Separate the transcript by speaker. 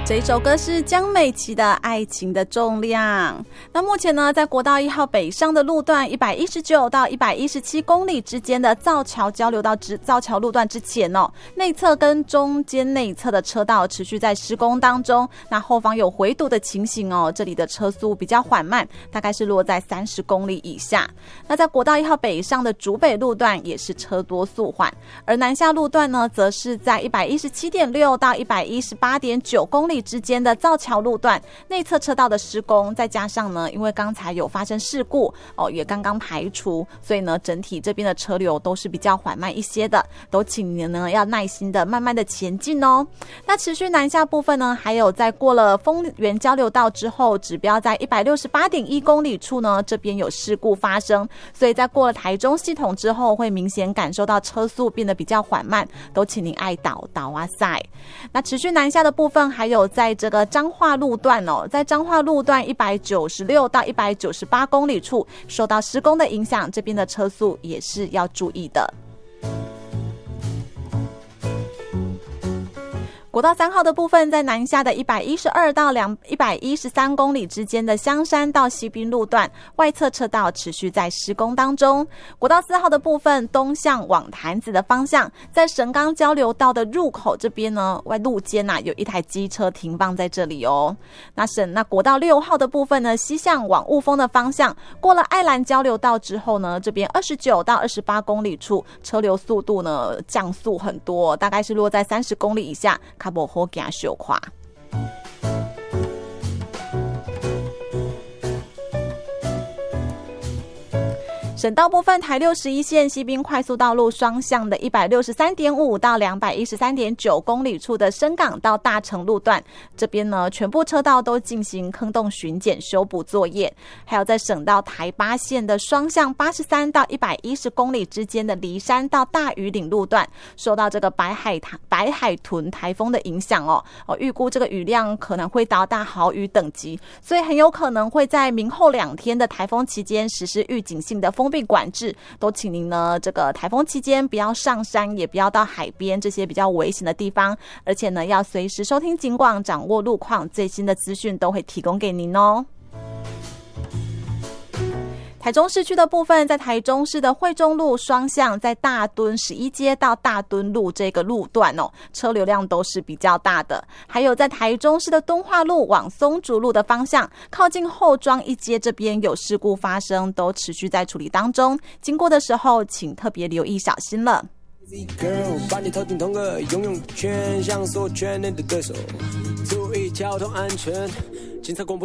Speaker 1: 这一首歌是江美琪的《爱情的重量》。那目前呢，在国道1号北上的路段119到117公里之间的造桥交流道造桥路段之前哦，内侧跟中间内侧的车道持续在施工当中。那后方有回堵的情形哦，这里的车速比较缓慢，大概是落在30公里以下。那在国道1号北上的竹北路段也是车多速缓，而南下路段呢，则是在117.6到118.9公里之间的造桥路段内侧车道的施工，再加上呢，因为刚才有发生事故哦，也刚刚排除，所以呢，整体这边的车流都是比较缓慢一些的，都请您呢要耐心的慢慢的前进哦。那持续南下部分呢，还有在过了丰原交流道之后，指标在168.1公里处呢，这边有事故发生，所以在过了台中系统之后，会明显感受到车速变得比较缓慢，都请您爱倒啊塞。那持续南下的部分，还有在这个彰化路段哦，在彰化路段196到198公里处受到施工的影响，这边的车速也是要注意的。国道3号的部分，在南下的112到113公里之间的香山到西滨路段外侧车道持续在施工当中。国道4号的部分，东向往潭子的方向，在神冈交流道的入口这边呢，外路肩有一台机车停放在这里哦。那国道6号的部分呢，西向往雾峰的方向，过了爱兰交流道之后呢，这边29到28公里处车流速度呢降速很多，大概是落在30公里以下，较不好行小跨。省道部分，台61线西滨快速道路双向的163.5到213.9公里处的深港到大成路段，这边呢全部车道都进行坑洞巡检修补作业。还有在省道台8线的双向83到110公里之间的梨山到大屿岭路段，受到这个白海豚台风的影响哦，预估这个雨量可能会达到豪雨等级，所以很有可能会在明后2天的台风期间实施预警性的封闭管制，都请您呢这个台风期间不要上山，也不要到海边这些比较危险的地方，而且呢要随时收听警广，掌握路况，最新的资讯都会提供给您哦。台中市区的部分，在台中市的惠中路双向，在大墩11街到大墩路这个路段哦，车流量都是比较大的。还有在台中市的敦化路往松竹路的方向，靠近后庄1街这边有事故发生，都持续在处理当中，经过的时候请特别留意小心了。
Speaker 2: Girl， 把你头顶同个游泳圈，像所有圈内的对手，注意交通安全。警察广播